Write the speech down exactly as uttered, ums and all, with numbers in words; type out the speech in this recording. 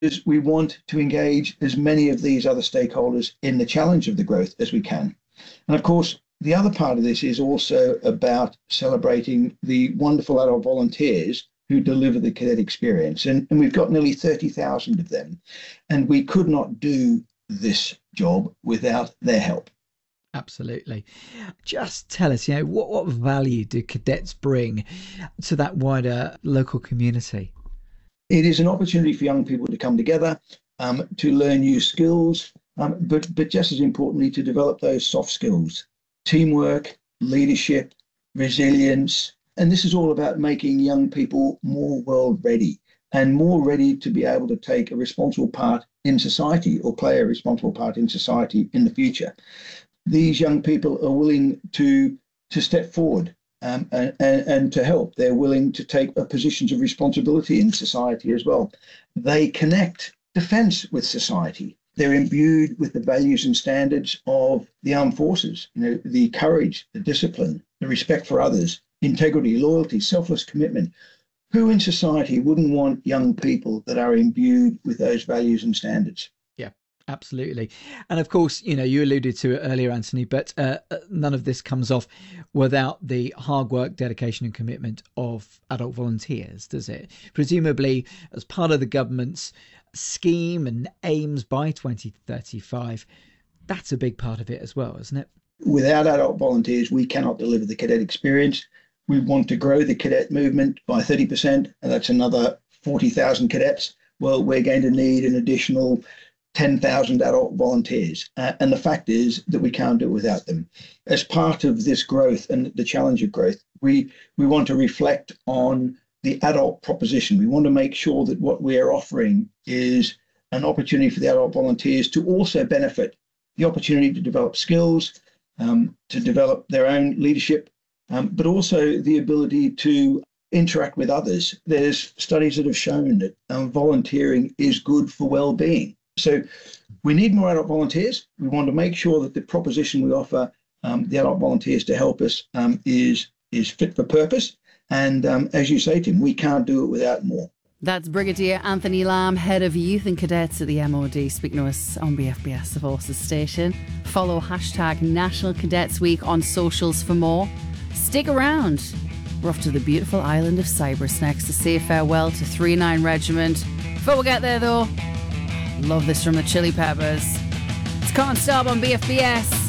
is we want to engage as many of these other stakeholders in the challenge of the growth as we can. And of course, the other part of this is also about celebrating the wonderful adult volunteers who deliver the cadet experience. And, and we've got nearly thirty thousand of them. And we could not do this job without their help. Absolutely. Just tell us, you know, what, what value do cadets bring to that wider local community? It is an opportunity for young people to come together, um, to learn new skills, um, but, but just as importantly, to develop those soft skills, teamwork, leadership, resilience. And this is all about making young people more world ready and more ready to be able to take a responsible part in society or play a responsible part in society in the future. These young people are willing to, to step forward Um, and, and to help. They're willing to take positions of responsibility in society as well. They connect defence with society. They're imbued with the values and standards of the armed forces, you know, the courage, the discipline, the respect for others, integrity, loyalty, selfless commitment. Who in society wouldn't want young people that are imbued with those values and standards? Absolutely. And of course, you know, you alluded to it earlier, Anthony, but uh, none of this comes off without the hard work, dedication and commitment of adult volunteers, does it? Presumably, as part of the government's scheme and aims by twenty thirty-five, that's a big part of it as well, isn't it? Without adult volunteers, we cannot deliver the cadet experience. We want to grow the cadet movement by thirty percent, and that's another forty thousand cadets. Well, we're going to need an additional ten thousand adult volunteers. Uh, and the fact is that we can't do it without them. As part of this growth and the challenge of growth, we, we want to reflect on the adult proposition. We want to make sure that what we are offering is an opportunity for the adult volunteers to also benefit the opportunity to develop skills, um, to develop their own leadership, um, but also the ability to interact with others. There's studies that have shown that um, volunteering is good for well-being. So we need more adult volunteers. We want to make sure that the proposition we offer um, the adult volunteers to help us um, is, is fit for purpose. And um, as you say, Tim, we can't do it without more. That's Brigadier Anthony Lamb, Head of Youth and Cadets at the M O D, speaking to us on B F B S, the Forces station. Follow hashtag National Cadets Week on socials for more. Stick around. We're off to the beautiful island of Cyprus next to say farewell to three nine Regiment. Before we get there, though, love this from the Chili Peppers. It's Can't Stop on B F B S.